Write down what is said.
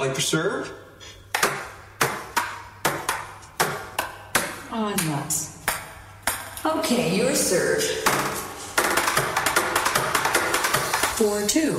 calling for serve. Oh, nuts. Okay, your serve. 4-2.